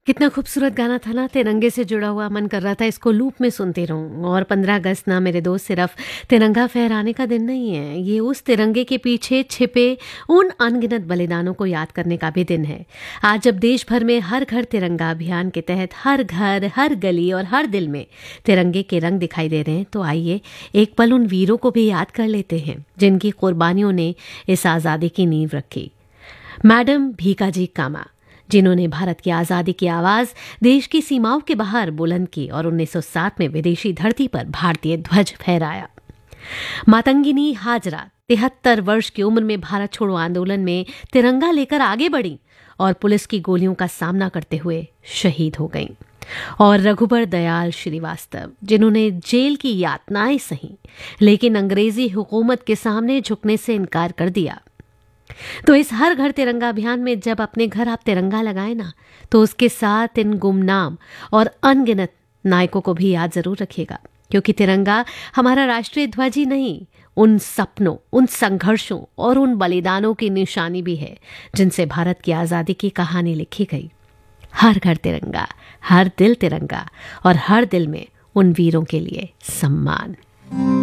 कितना खूबसूरत गाना था ना, तिरंगे से जुड़ा हुआ। मन कर रहा था इसको लूप में सुनती रहूं। और 15 अगस्त ना मेरे दोस्त सिर्फ तिरंगा फहराने का दिन नहीं है, ये उस तिरंगे के पीछे छिपे उन अनगिनत बलिदानों को याद करने का भी दिन है। आज जब देश भर में हर घर तिरंगा अभियान के तहत हर घर, हर गली और हर दिल में तिरंगे के रंग दिखाई दे रहे हैं, तो आइए एक पल उन वीरों को भी याद कर लेते हैं जिनकी कुर्बानियों ने इस आज़ादी की नींव रखी। मैडम भीकाजी कामा, जिन्होंने भारत की आज़ादी की आवाज़ देश की सीमाओं के बाहर बुलंद की और 1907 में विदेशी धरती पर भारतीय ध्वज फहराया। मातंगिनी हाजरा 73 वर्ष की उम्र में भारत छोड़ो आंदोलन में तिरंगा लेकर आगे बढ़ी और पुलिस की गोलियों का सामना करते हुए शहीद हो गईं। और रघुबर दयाल श्रीवास्तव, जिन्होंने जेल की यातनाएं सही लेकिन अंग्रेजी हुकूमत के सामने झुकने से इनकार कर दिया। तो इस हर घर तिरंगा अभियान में जब अपने घर आप तिरंगा लगाए ना, तो उसके साथ इन गुमनाम और अनगिनत नायकों को भी याद जरूर रखिएगा, क्योंकि तिरंगा हमारा राष्ट्रीय ध्वज ही नहीं, उन सपनों, उन संघर्षों और उन बलिदानों की निशानी भी है जिनसे भारत की आज़ादी की कहानी लिखी गई। हर घर तिरंगा, हर दिल तिरंगा और हर दिल में उन वीरों के लिए सम्मान।